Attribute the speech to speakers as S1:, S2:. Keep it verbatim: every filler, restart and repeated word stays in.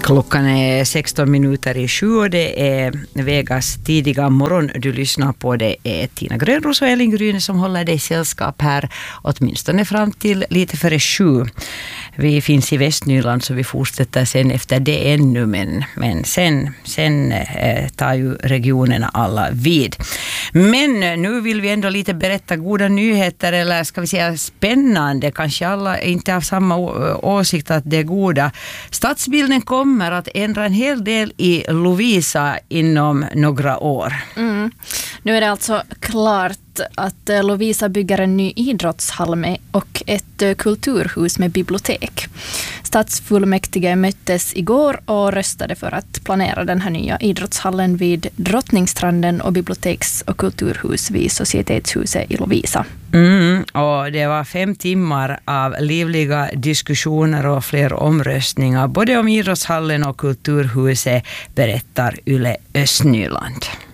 S1: Klockan är sexton minuter i sju och det är Vegas tidiga morgon du lyssnar på. Det är Tina Grönros och Elin Gryne som håller dig sällskap här åtminstone fram till lite före sju. Vi finns i Västnyland så vi fortsätter sen efter det ännu, men, men sen, sen eh, tar ju regionerna alla vid. Men nu vill vi ändå lite berätta goda nyheter, eller ska vi säga spännande. Kanske alla inte har samma å- åsikt att det är goda. Stadsbilden kommer att ändra en hel del i Lovisa inom några år.
S2: Mm. Nu är det alltså klart att Lovisa bygger en ny idrottshall med och ett kulturhus med bibliotek. Stadsfullmäktige möttes igår och röstade för att planera den här nya idrottshallen vid Drottningstranden och biblioteks- och kulturhus vid Societetshuset i Lovisa.
S1: Mm, och det var fem timmar av livliga diskussioner och fler omröstningar både om idrottshallen och kulturhuset, berättar Yle Östnyland.